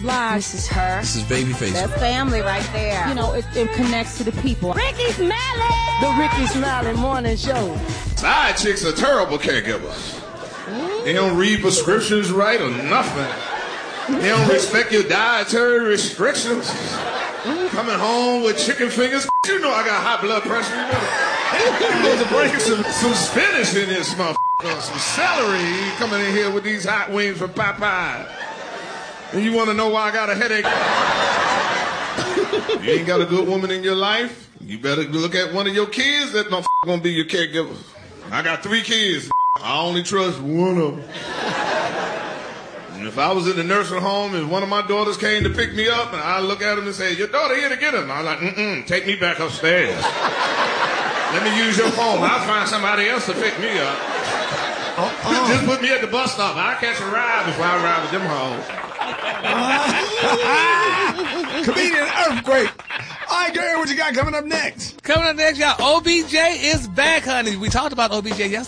Blige. This is her. This is Babyface. That's family right there. You know, it connects to the people. Ricky Smiley! The Ricky Smiley Morning Show. Side chicks are terrible caregivers. They don't read prescriptions right or nothing. They don't respect your dietary restrictions. Coming home with chicken fingers. You know I got high blood pressure. You know to bring some spinach in this motherfucker. Some celery coming in here with these hot wings from Popeye. And you want to know why I got a headache? You ain't got a good woman in your life. You better look at one of your kids that not gonna be your caregiver. I got 3 kids. I only trust one of them. And if I was in the nursing home and one of my daughters came to pick me up and I look at him and say, your daughter here to get him. I'm like, take me back upstairs. Let me use your phone. I'll find somebody else to pick me up. Just put me at the bus stop. I'll catch a ride before I ride with them hoes. Comedian Earthquake. All right, Gary, what you got coming up next? Coming up next, y'all, OBJ is back, honey. We talked about OBJ yesterday.